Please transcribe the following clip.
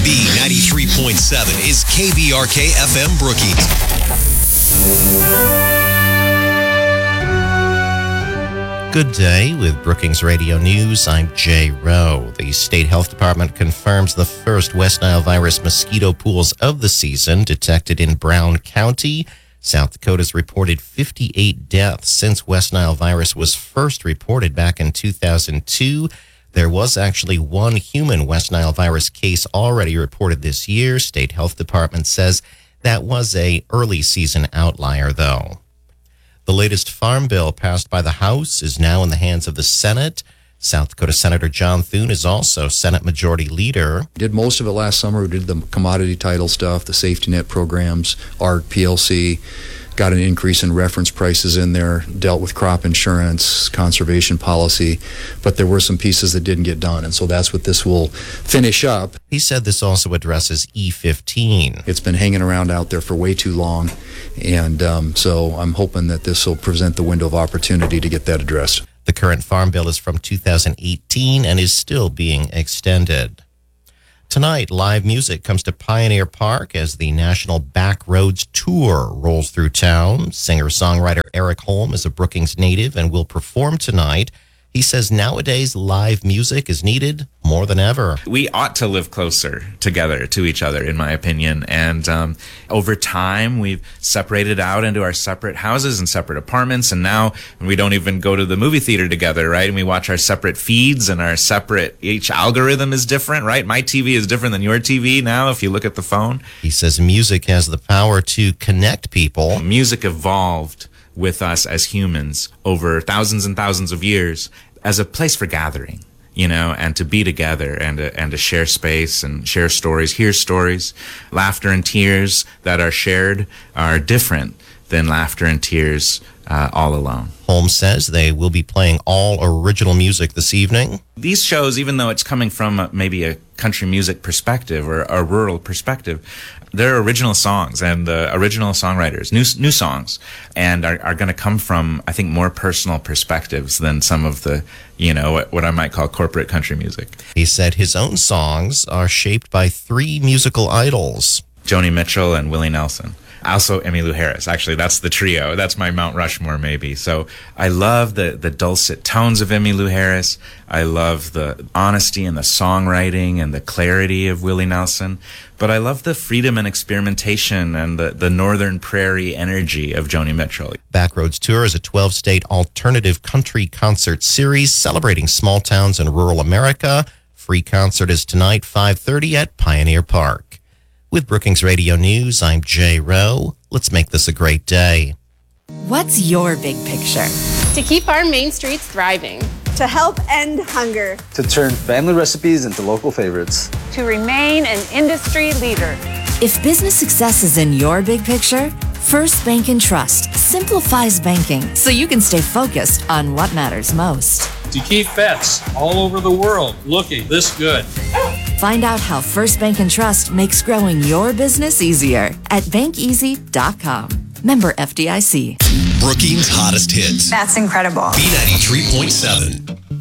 B93.7 is KVRK FM Brookings. Good day with Brookings Radio News. I'm Jay Rowe. The State Health Department confirms the first West Nile virus mosquito pools of the season detected in Brown County. South Dakota's reported 58 deaths since West Nile virus was first reported back in 2002. There was actually one human West Nile virus case already reported this year. State Health Department says that was a early season outlier, though. The latest farm bill passed by the House is now in the hands of the Senate. South Dakota Senator John Thune is also Senate Majority Leader. Did most of it last summer. We did the commodity title stuff, the safety net programs, ART, PLC, got an increase in reference prices in there, dealt with crop insurance, conservation policy, but there were some pieces that didn't get done, and so that's what this will finish up. He said this also addresses E15. It's been hanging around out there for way too long, and so I'm hoping that this will present the window of opportunity to get that addressed. The current farm bill is from 2018 and is still being extended. Tonight, live music comes to Pioneer Park as the National Backroads Tour rolls through town. Singer-songwriter Eric Holm is a Brookings native and will perform tonight. He says nowadays live music is needed more than ever. We ought to live closer together to each other, in my opinion. And over time, we've separated out into our separate houses and separate apartments. And now we don't even go to the movie theater together, right? And we watch our separate feeds and our separate, each algorithm is different, right? My TV is different than your TV now if you look at the phone. He says music has the power to connect people. Music evolved with us as humans over thousands and thousands of years as a place for gathering, you know, and to be together and to share space and share stories, hear stories. Laughter and tears that are shared are different than laughter and tears all alone. Holmes says they will be playing all original music this evening. These shows, even though it's coming from maybe a country music perspective or a rural perspective, they're original songs and original songwriters, new songs, and are going to come from, I think, more personal perspectives than some of the, you know, what I might call corporate country music. He said his own songs are shaped by three musical idols: Joni Mitchell and Willie Nelson. Also, Emmylou Harris. Actually, that's the trio. That's my Mount Rushmore, maybe. So I love the dulcet tones of Emmylou Harris. I love the honesty and the songwriting and the clarity of Willie Nelson. But I love the freedom and experimentation and the northern prairie energy of Joni Mitchell. Backroads Tour is a 12-state alternative country concert series celebrating small towns in rural America. Free concert is tonight, 5:30 at Pioneer Park. With Brookings Radio News, I'm Jay Rowe. Let's make this a great day. What's your big picture? To keep our main streets thriving. To help end hunger. To turn family recipes into local favorites. To remain an industry leader. If business success is in your big picture, First Bank & Trust simplifies banking so you can stay focused on what matters most. To keep pets all over the world looking this good. Find out how First Bank & Trust makes growing your business easier at bankeasy.com. Member FDIC. Brookings' hottest hits. That's incredible. B93.7.